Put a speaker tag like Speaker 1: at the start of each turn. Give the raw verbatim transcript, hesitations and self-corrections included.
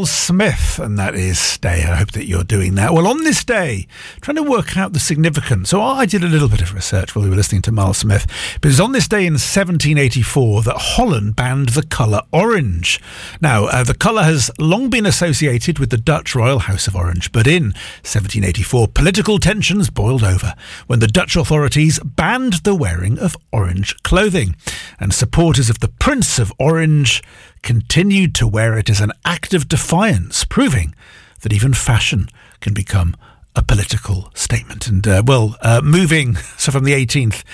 Speaker 1: Miles Smith, and that is Day. I hope that you're doing that. Well, on this day, trying to work out the significance. So I did a little bit of research while we were listening to Miles Smith. But it was on this day in seventeen eighty-four that Holland banned the colour orange. Now, uh, the colour has long been associated with the Dutch royal House of Orange, but in seventeen eighty-four, political tensions boiled over when the Dutch authorities banned the wearing of orange clothing. And supporters of the Prince of Orange continued to wear it as an act of defiance, proving that even fashion can become a political statement. And, uh, well, uh, moving so from the eighteenth